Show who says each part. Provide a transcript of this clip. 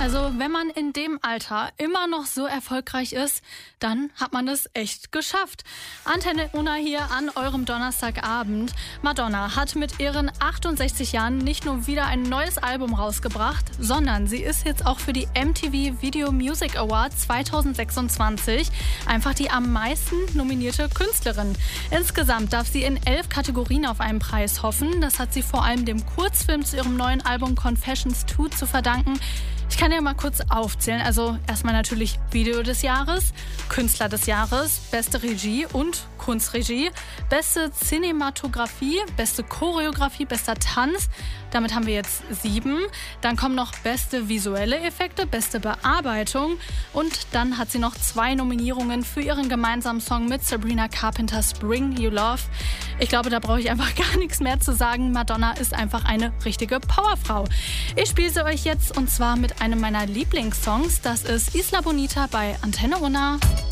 Speaker 1: Also wenn man in dem Alter immer noch so erfolgreich ist, dann hat man es echt geschafft. Antenne Unna hier an eurem Donnerstagabend. Madonna hat mit ihren 68 Jahren nicht nur wieder ein neues Album rausgebracht, sondern sie ist jetzt auch für die MTV Video Music Awards 2026 einfach die am meisten nominierte Künstlerin. Insgesamt darf sie in 11 Kategorien auf einen Preis hoffen. Das hat sie vor allem dem Kurzfilm zu ihrem neuen Album Confessions 2 zu verdanken. Ich kann ja mal kurz aufzählen. Also erstmal natürlich Video des Jahres, Künstler des Jahres, beste Regie und Kunstregie, beste Cinematografie, beste Choreografie, bester Tanz. Damit haben wir jetzt 7. Dann kommen noch beste visuelle Effekte, beste Bearbeitung und dann hat sie noch 2 Nominierungen für ihren gemeinsamen Song mit Sabrina Carpenter's Bring You Love. Ich glaube, da brauche ich einfach gar nichts mehr zu sagen. Madonna ist einfach eine richtige Powerfrau. Ich spiele sie euch jetzt und zwar mit einem meiner Lieblingssongs. Das ist Isla Bonita bei Antenne Unna.